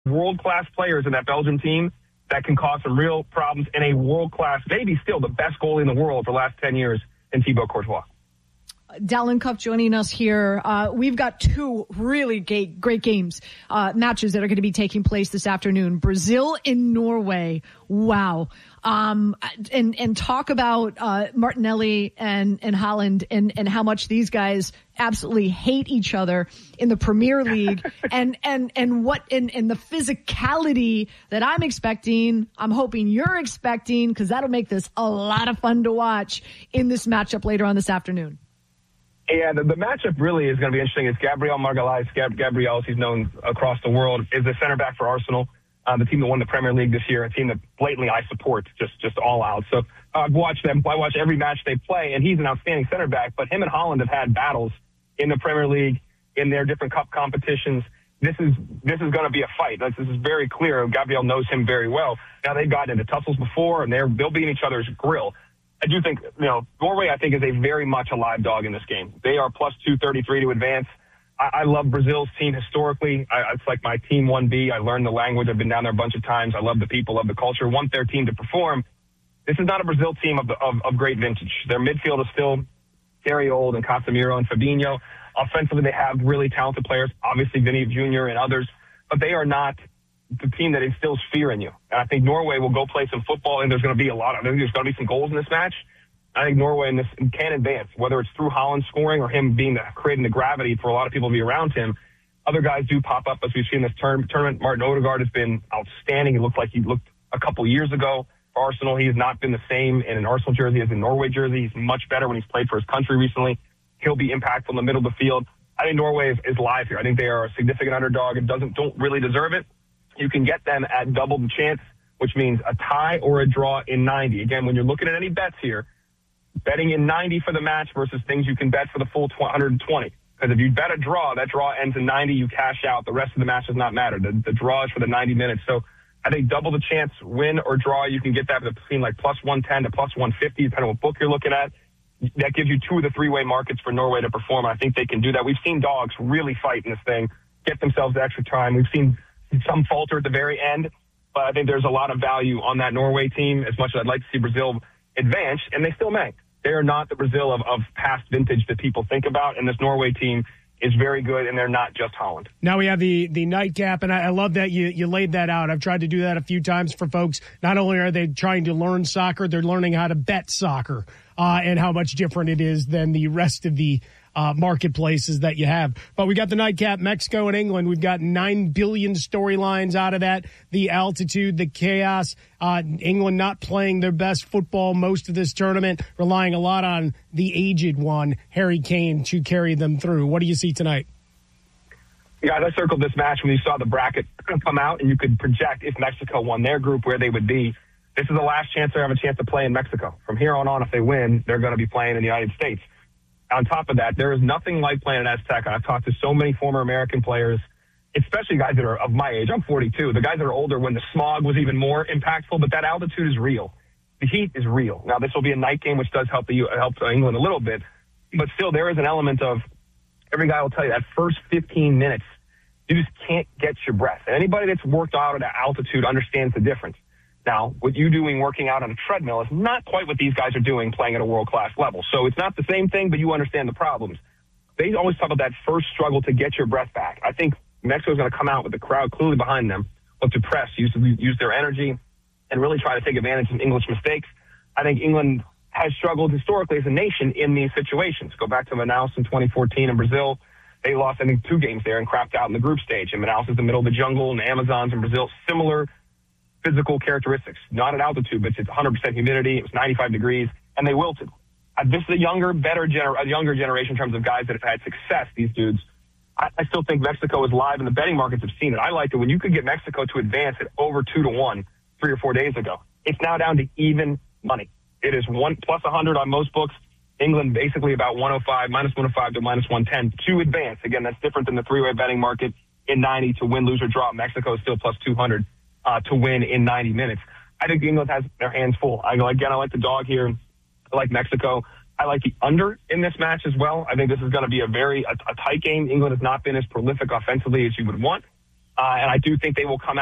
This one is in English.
world-class players in that Belgium team that can cause some real problems in a world-class, maybe still the best goalie in the world for the last 10 years in Thibaut Courtois. Dallin Cup joining us here. We've got two really great games, matches that are going to be taking place this afternoon. Brazil and Norway. Wow. And talk about Martinelli and Haaland and how much these guys absolutely hate each other in the Premier League and the physicality that I'm expecting, I'm hoping you're expecting, because that'll make this a lot of fun to watch in this matchup later on this afternoon. Yeah, the matchup really is going to be interesting. It's Gabriel Magalhaes. Gabriel, as he's known across the world, is the center back for Arsenal, the team that won the Premier League this year, a team that blatantly I support, just all out. So I've watched them. I watch every match they play, and he's an outstanding center back. But him and Haaland have had battles in the Premier League, in their different cup competitions. This is going to be a fight. This is very clear. Gabriel knows him very well. Now, they've gotten into tussles before, and they'll be in each other's grill. I do think, Norway, I think, is a very much a live dog in this game. They are plus 233 to advance. I love Brazil's team historically. It's like my team 1B. I learned the language. I've been down there a bunch of times. I love the people, love the culture, want their team to perform. This is not a Brazil team of great vintage. Their midfield is still very old, and Casemiro and Fabinho. Offensively, they have really talented players, obviously Vinny Jr. and others, but they are not the team that instills fear in you. And I think Norway will go play some football, and there's going to be there's going to be some goals in this match. I think Norway in this can advance, whether it's through Haaland scoring or him creating the gravity for a lot of people to be around him. Other guys do pop up, as we've seen this tournament. Martin Odegaard has been outstanding. He looked like he looked a couple years ago for Arsenal. He has not been the same in an Arsenal jersey as a Norway jersey. He's much better when he's played for his country recently. He'll be impactful in the middle of the field. I think Norway is live here. I think they are a significant underdog and don't really deserve it. You can get them at double the chance, which means a tie or a draw in 90. Again, when you're looking at any bets here, betting in 90 for the match versus things you can bet for the full 120. Because if you bet a draw, that draw ends in 90, you cash out. The rest of the match does not matter. The draw is for the 90 minutes. So I think double the chance, win or draw, you can get that between like plus 110 to plus 150, depending on what book you're looking at. That gives you two of the three-way markets for Norway to perform. I think they can do that. We've seen dogs really fight in this thing, get themselves extra time. We've seen some falter at the very end, but I think there's a lot of value on that Norway team, as much as I'd like to see Brazil advance, and they still may. They are not the Brazil of past vintage that people think about, and this Norway team is very good, and they're not just Haaland. Now we have the nightcap, and I love that you laid that out. I've tried to do that a few times for folks. Not only are they trying to learn soccer, they're learning how to bet soccer and how much different it is than the rest of the marketplaces that you have. But we got the nightcap, Mexico and England. We've got 9 billion storylines out of that. The altitude, the chaos, England not playing their best football most of this tournament, relying a lot on the aged one, Harry Kane, to carry them through. What do you see tonight? Yeah, I circled this match when you saw the bracket come out, and you could project if Mexico won their group where they would be. This is the last chance they have a chance to play in Mexico. From here on, if they win, they're going to be playing in the United States. On top of that, there is nothing like playing at Azteca. I've talked to so many former American players, especially guys that are of my age. I'm 42. The guys that are older, when the smog was even more impactful, but that altitude is real. The heat is real. Now, this will be a night game, which does help England a little bit, but still there is an element of, every guy will tell you, that first 15 minutes, you just can't get your breath. And anybody that's worked out at altitude understands the difference. Now, what you doing working out on a treadmill is not quite what these guys are doing playing at a world-class level. So it's not the same thing, but you understand the problems. They always talk about that first struggle to get your breath back. I think Mexico's going to come out with the crowd clearly behind them, look to press, use their energy, and really try to take advantage of English mistakes. I think England has struggled historically as a nation in these situations. Go back to Manaus in 2014 in Brazil. They lost, I think, 2 games there and crapped out in the group stage. And Manaus is the middle of the jungle, and the Amazons in Brazil, similar physical characteristics, not at altitude, but it's 100% humidity. It was 95 degrees, and they wilted. This is a younger generation in terms of guys that have had success, these dudes. I still think Mexico is live, and the betting markets have seen it. I liked it when you could get Mexico to advance at over 2-1 3 or 4 days ago. It's now down to even money. It is 1 plus 100 on most books. England basically about 105, minus 105 to minus 110 to advance. Again, that's different than the three-way betting market in 90 to win, lose, or draw. Mexico is still plus 200. To win in 90 minutes. I think England has their hands full. I like the dog here. I like Mexico. I like the under in this match as well. I think this is going to be a tight game. England has not been as prolific offensively as you would want. And I do think they will come